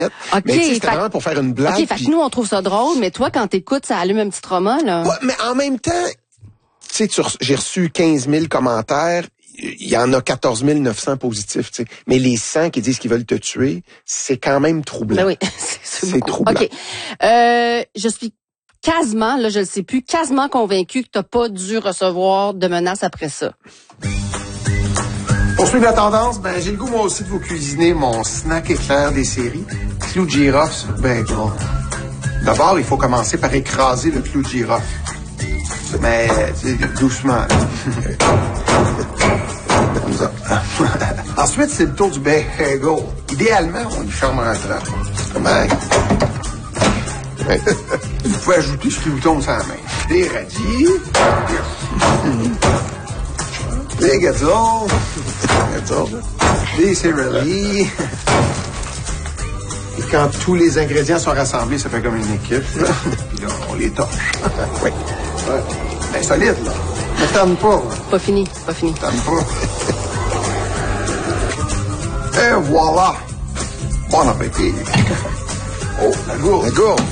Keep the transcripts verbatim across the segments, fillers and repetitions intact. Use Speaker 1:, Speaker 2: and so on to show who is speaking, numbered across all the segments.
Speaker 1: OK.
Speaker 2: Mais c'était vraiment pour faire une blague.
Speaker 1: OK, fait
Speaker 2: puis...
Speaker 1: que nous, on trouve ça drôle, mais toi, quand t'écoutes, ça allume un petit trauma, là.
Speaker 2: Ouais, mais en même temps, tu sais, j'ai reçu quinze mille commentaires. Il y en a quatorze mille neuf cents positifs, tu sais. Mais les cent qui disent qu'ils veulent te tuer, c'est quand même troublant.
Speaker 1: Ben oui, c'est, c'est,
Speaker 2: c'est troublant.
Speaker 1: OK. Euh, je suis quasiment, là, je le sais plus, quasiment convaincu que t'as pas dû recevoir de menaces après ça.
Speaker 2: Pour suivre la tendance, ben, j'ai le goût, moi aussi, de vous cuisiner mon snack éclair des séries. Clou de girofle sur bacon. D'abord, il faut commencer par écraser le clou de girofle. Mais, doucement. Comme ça. Ensuite, c'est le tour du bagel. Idéalement, on lui ferme un trait. Comme ça. Vous pouvez ajouter ce qui vous tombe sur la main. Des radis. Des gâteaux. Des céréaliers. Et quand tous les ingrédients sont rassemblés, ça fait comme une équipe. Puis là, on les torche. Oui. Ouais. Ben, solide, là. Ne t'aime pas.
Speaker 1: Pas fini, pas fini.
Speaker 2: T'aime pas. Et voilà. Bon appétit. Oh, la gourde. La gourde.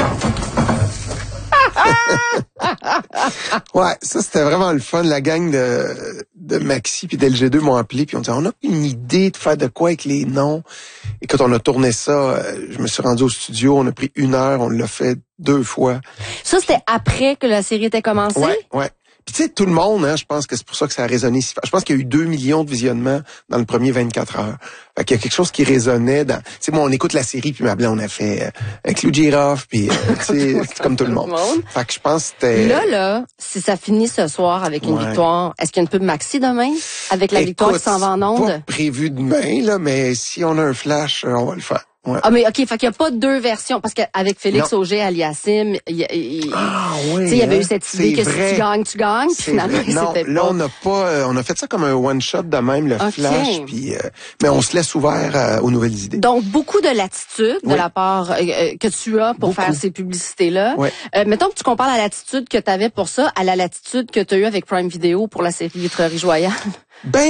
Speaker 2: Ouais, ça c'était vraiment le fun. La gang de, de Maxi puis d'L G deux m'ont appelé puis on dit on a une idée de faire de quoi avec les noms. Et quand on a tourné ça, je me suis rendu au studio, on a pris une heure, on l'a fait deux fois.
Speaker 1: Ça c'était après que la série était commencée?
Speaker 2: Ouais, ouais. Puis tu sais, tout le monde, hein, je pense que c'est pour ça que ça a résonné si fort. Je pense qu'il y a eu deux millions de visionnements dans le premier vingt-quatre heures. Fait qu'il y a quelque chose qui résonnait dans... Tu sais, moi, on écoute la série, puis ma blonde, on a fait euh, un clou de girofle, puis euh, tu sais, comme tout le monde. Fait que je pense que c'était...
Speaker 1: Là, là, si ça finit ce soir avec une ouais. victoire, est-ce qu'il y a une pub Maxi demain? Avec la Écoute, victoire qui s'en va en ondes?
Speaker 2: Pas prévu demain, là, mais si on a un flash, on va le faire. Ouais.
Speaker 1: Ah mais ok, fait qu'il y a pas deux versions parce qu'avec Félix non. Auger aliassime, il y, il,
Speaker 2: ah, oui,
Speaker 1: il y avait
Speaker 2: hein?
Speaker 1: eu cette idée que
Speaker 2: vrai.
Speaker 1: si tu gagnes, tu gagnes. Puis finalement,
Speaker 2: non,
Speaker 1: c'était
Speaker 2: là
Speaker 1: pas.
Speaker 2: on n'a pas, euh, on a fait ça comme un one shot de même le okay. flash, puis euh, mais on se laisse ouvert euh, aux nouvelles idées.
Speaker 1: Donc beaucoup de latitude
Speaker 2: oui.
Speaker 1: de la part euh, que tu as pour beaucoup. Faire ces publicités là.
Speaker 2: Oui.
Speaker 1: Euh, mettons que tu compares la latitude que tu avais pour ça à la latitude que tu as eu avec Prime Video pour la série Vitrerie Royale.
Speaker 2: Ben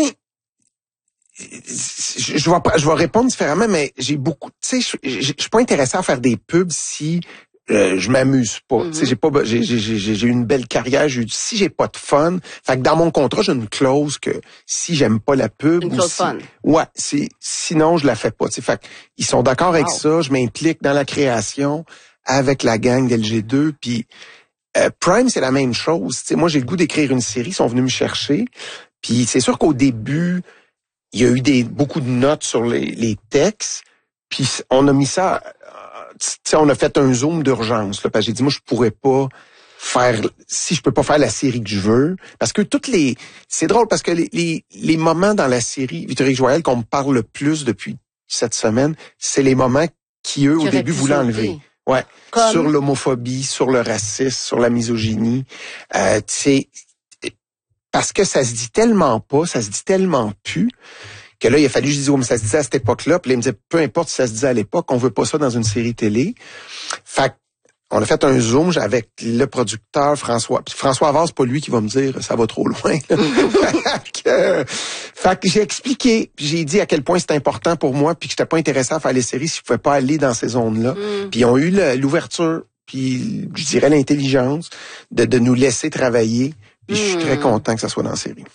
Speaker 2: Je, je vais pas, je vais répondre différemment, mais j'ai beaucoup, tu sais, je, je, je suis pas intéressé à faire des pubs si euh, je m'amuse pas. Mm-hmm. Tu sais, j'ai pas, j'ai, j'ai, j'ai, j'ai eu une belle carrière. J'ai eu, si j'ai pas de fun, fait que dans mon contrat, j'ai une clause que si j'aime pas la pub,
Speaker 1: une clause
Speaker 2: si,
Speaker 1: fun.
Speaker 2: Ouais, c'est, sinon je la fais pas. Tu sais, fait que ils sont d'accord wow. avec ça. Je m'implique dans la création avec la gang d'L G deux, puis euh, Prime c'est la même chose. Tu sais, moi j'ai le goût d'écrire une série. Ils sont venus me chercher, puis c'est sûr qu'au début il y a eu des beaucoup de notes sur les, les textes, puis on a mis ça, tu sais, on a fait un zoom d'urgence, là, parce que j'ai dit, moi, je pourrais pas faire, si je peux pas faire la série que je veux, parce que toutes les, c'est drôle, parce que les, les, les moments dans la série Vitrerie Royale qu'on me parle le plus depuis cette semaine, c'est les moments qui, eux, qui au début, voulaient enlever. Ouais. Comme... Sur l'homophobie, sur le racisme, sur la misogynie, euh, tu sais, parce que ça se dit tellement pas, ça se dit tellement plus, que là, il a fallu que je dise, oh, mais ça se disait à cette époque-là. Puis là, il me disait, peu importe si ça se disait à l'époque, on veut pas ça dans une série télé. Fait on a fait un zoom avec le producteur François. Puis François Havard, c'est pas lui qui va me dire, ça va trop loin. fait que, fait que j'ai expliqué, puis j'ai dit à quel point c'était important pour moi, puis que j'étais pas intéressé à faire les séries si je pouvais pas aller dans ces zones-là. Mm. Puis ils ont eu le, l'ouverture, puis je dirais l'intelligence de, de nous laisser travailler. Puis je suis très content que ça soit dans la série.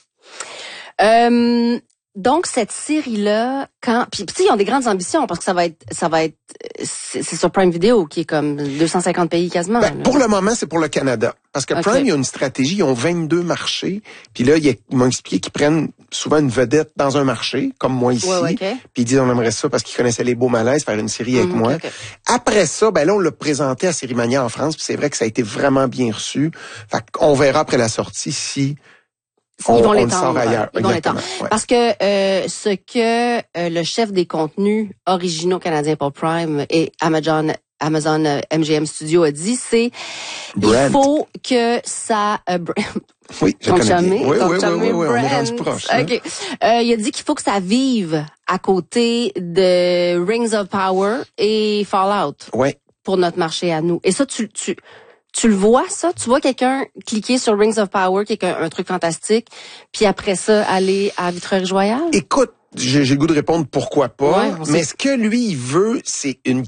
Speaker 1: Euh, donc cette série-là, quand puis tu sais, ils ont des grandes ambitions parce que ça va être ça va être c'est, c'est sur Prime Video qui est comme deux cent cinquante pays quasiment.
Speaker 2: Ben, pour le moment, c'est pour le Canada parce que okay. Prime il y a une stratégie, ils ont vingt-deux marchés. Puis là, ils m'ont expliqué qu'ils prennent souvent une vedette dans un marché comme moi ici.
Speaker 1: Ouais, ouais, okay.
Speaker 2: Puis ils disent on aimerait ça parce qu'ils connaissaient les beaux malaises faire une série avec mmh, moi. Okay, okay. Après ça, ben là on l'a présenté à Série Mania en France, puis c'est vrai que ça a été vraiment bien reçu. Fait qu'on verra après la sortie si On,
Speaker 1: ils vont
Speaker 2: on
Speaker 1: les
Speaker 2: le sort ailleurs.
Speaker 1: Ils vont l'étendre. Ouais. Parce que euh, ce que euh, le chef des contenus originaux canadiens pour Prime et Amazon Amazon euh, M G M Studio a dit, c'est
Speaker 2: Brand.
Speaker 1: il faut que ça euh,
Speaker 2: oui, je connais
Speaker 1: jamais,
Speaker 2: bien. Oui, oui, oui, oui, oui, on est rendu proche.
Speaker 1: Okay. Euh, il a dit qu'il faut que ça vive à côté de Rings of Power et Fallout.
Speaker 2: Ouais.
Speaker 1: Pour notre marché à nous. Et ça, tu tu Tu le vois, ça? Tu vois quelqu'un cliquer sur Rings of Power, qui est un, un truc fantastique, puis après ça, aller à Vitrerie Royale?
Speaker 2: Écoute, j'ai, j'ai le goût de répondre pourquoi pas,
Speaker 1: ouais,
Speaker 2: mais ce que lui, il veut, c'est une